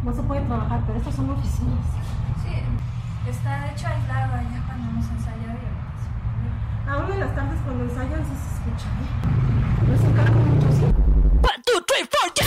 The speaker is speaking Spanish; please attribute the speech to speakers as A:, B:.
A: no se puede trabajar, pero estas son oficinas.
B: Sí, está de hecho aislado allá cuando hemos ensayado y ahorita.
A: Ahora en las tardes cuando ensayan sí se escucha, ¿eh?